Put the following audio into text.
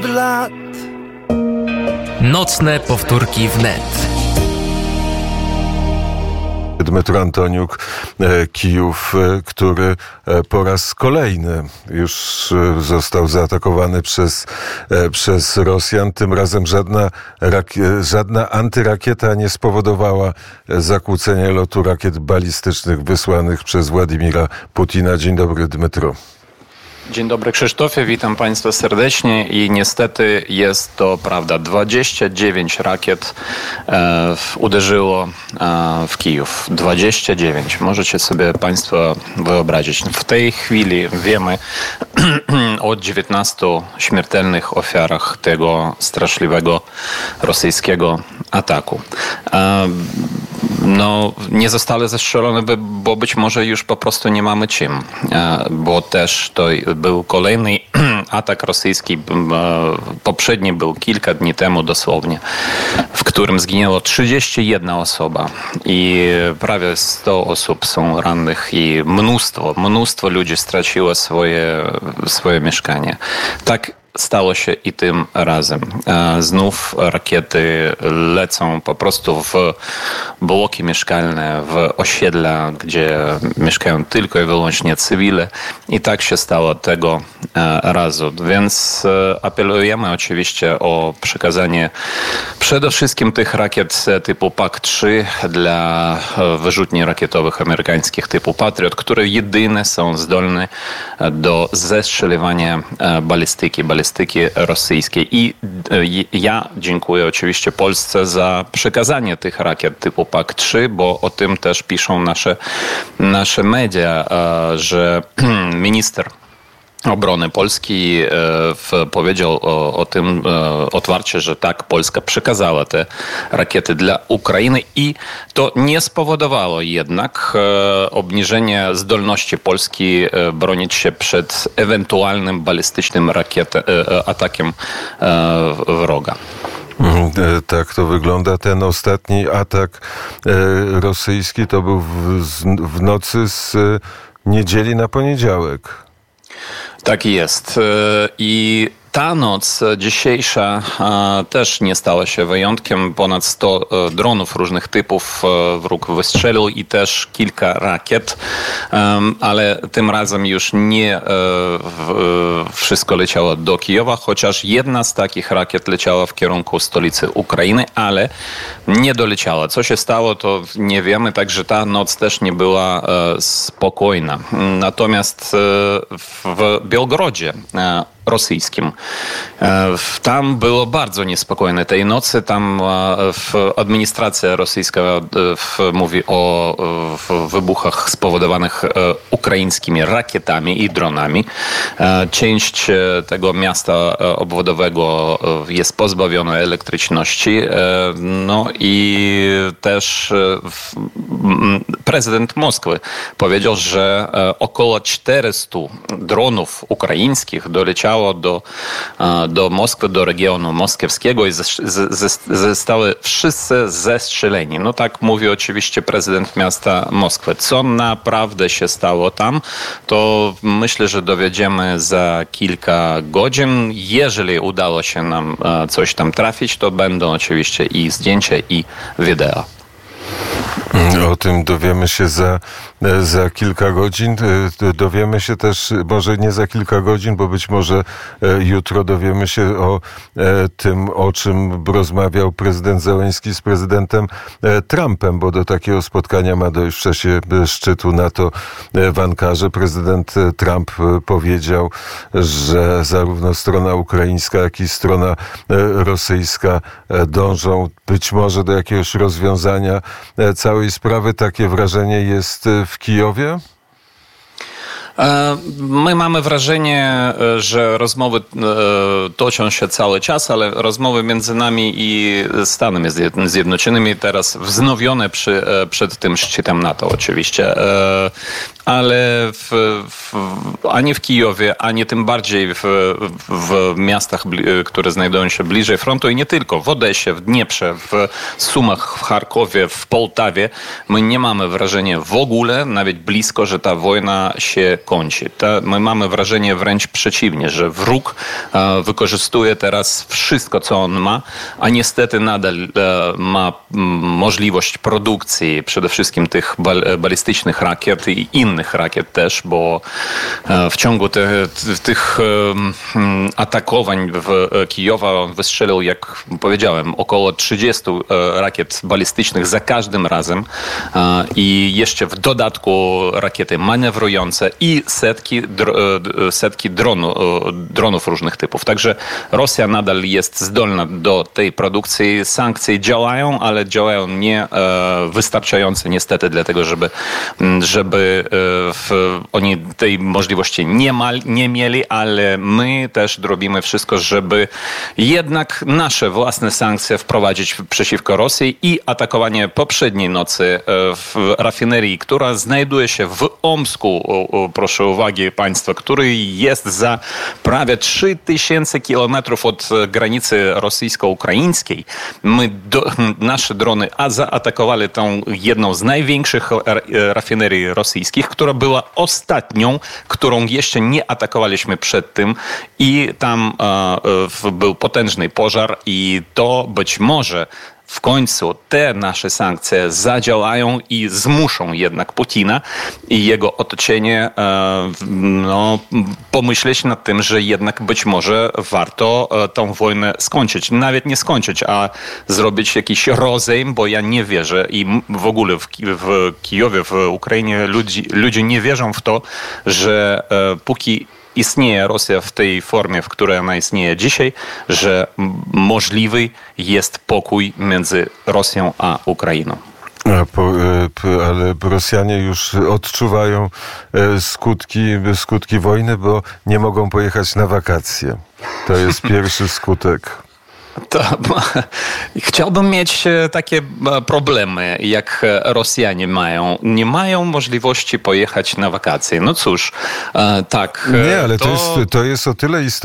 od lat. Nocne powtórki wnet. Dmytro Antoniuk, Kijów, który po raz kolejny już został zaatakowany przez Rosjan. Tym razem żadna antyrakieta nie spowodowała zakłócenia lotu rakiet balistycznych wysłanych przez Władimira Putina. Dzień dobry, Dmytro. Dzień dobry, Krzysztofie, witam Państwa serdecznie i niestety jest to prawda. 29 rakiet uderzyło w Kijów. 29. Możecie sobie Państwo wyobrazić. W tej chwili wiemy o 19 śmiertelnych ofiarach tego straszliwego rosyjskiego ataku. Nie zostały zestrzelone, bo być może już po prostu nie mamy czym, bo też to był kolejny atak rosyjski, poprzedni był kilka dni temu dosłownie, w którym zginęło 31 osoba i prawie 100 osób są rannych i mnóstwo ludzi straciło swoje mieszkanie. Tak stało się i tym razem. Znów rakiety lecą po prostu w bloki mieszkalne, w osiedla, gdzie mieszkają tylko i wyłącznie cywile. I tak się stało tego razu. Więc apelujemy oczywiście o przekazanie przede wszystkim tych rakiet typu PAK-3 dla wyrzutni rakietowych amerykańskich typu Patriot, które jedyne są zdolne do zestrzeliwania balistyki rosyjskiej. I ja dziękuję oczywiście Polsce za przekazanie tych rakiet typu PAK-3, bo o tym też piszą nasze media, że minister obrony Polski powiedział o tym otwarcie, że tak, Polska przekazała te rakiety dla Ukrainy i to nie spowodowało jednak obniżenia zdolności Polski bronić się przed ewentualnym balistycznym atakiem wroga. Tak to wygląda. Ten ostatni atak rosyjski to był w nocy z niedzieli na poniedziałek. Tak jest. I ta noc dzisiejsza też nie stała się wyjątkiem. Ponad 100 dronów różnych typów wróg wystrzelił i też kilka rakiet, ale tym razem już nie wszystko leciało do Kijowa, chociaż jedna z takich rakiet leciała w kierunku stolicy Ukrainy, ale nie doleciała. Co się stało, to nie wiemy, także ta noc też nie była spokojna. Natomiast w Białgorodzie rosyjskim. Tam było bardzo niespokojne tej nocy. Tam administracja rosyjska mówi o wybuchach spowodowanych ukraińskimi rakietami i dronami. Część tego miasta obwodowego jest pozbawiona elektryczności. No i też prezydent Moskwy powiedział, że około 400 dronów ukraińskich doleciało do Moskwy, do regionu moskiewskiego i zostały wszyscy zestrzeleni. No tak mówi oczywiście prezydent miasta Moskwy. Co naprawdę się stało tam, to myślę, że dowiedziemy za kilka godzin. Jeżeli udało się nam coś tam trafić, to będą oczywiście i zdjęcia, i wideo. O tym dowiemy się za kilka godzin. Dowiemy się też, może nie za kilka godzin, bo być może jutro dowiemy się o tym, o czym rozmawiał prezydent Zełenski z prezydentem Trumpem, bo do takiego spotkania ma dojść w czasie szczytu NATO w Ankarze. Prezydent Trump powiedział, że zarówno strona ukraińska, jak i strona rosyjska dążą być może do jakiegoś rozwiązania całej sprawy. Takie wrażenie jest w Kijowie? My mamy wrażenie, że rozmowy toczą się cały czas, ale rozmowy między nami i Stanami Zjednoczonymi teraz wznowione przed tym szczytem NATO oczywiście. Ale ani w Kijowie, ani tym bardziej w miastach, które znajdują się bliżej frontu i nie tylko, w Odesie, w Dnieprze, w Sumach, w Charkowie, w Połtawie, my nie mamy wrażenia w ogóle, nawet blisko, że ta wojna się kończy. My mamy wrażenie wręcz przeciwnie, że wróg wykorzystuje teraz wszystko, co on ma, a niestety nadal ma możliwość produkcji przede wszystkim tych balistycznych rakiet i innych rakiet też, bo w ciągu tych atakowań w Kijowa on wystrzelił, jak powiedziałem, około 30 rakiet balistycznych za każdym razem i jeszcze w dodatku rakiety manewrujące i setki dronów różnych typów. Także Rosja nadal jest zdolna do tej produkcji. Sankcje działają, ale działają nie wystarczająco niestety, dlatego żeby oni tej możliwości nie mieli, ale my też robimy wszystko, żeby jednak nasze własne sankcje wprowadzić przeciwko Rosji i atakowanie poprzedniej nocy w rafinerii, która znajduje się w Omsku, proszę uwagi państwa, który jest za prawie 3000 kilometrów od granicy rosyjsko-ukraińskiej. Nasze drony zaatakowali tą jedną z największych rafinerii rosyjskich, która była ostatnią, którą jeszcze nie atakowaliśmy przed tym i tam był potężny pożar i to być może w końcu te nasze sankcje zadziałają i zmuszą jednak Putina i jego otoczenie pomyśleć nad tym, że jednak być może warto tą wojnę skończyć. Nawet nie skończyć, a zrobić jakiś rozejm, bo ja nie wierzę i w ogóle w Kijowie, w Ukrainie ludzie nie wierzą w to, że póki istnieje Rosja w tej formie, w której ona istnieje dzisiaj, że możliwy jest pokój między Rosją a Ukrainą. Ale Rosjanie już odczuwają skutki wojny, bo nie mogą pojechać na wakacje. To jest pierwszy skutek. Chciałbym mieć takie problemy, jak Rosjanie mają. Nie mają możliwości pojechać na wakacje. No cóż, tak. Nie, ale to jest o tyle istotne.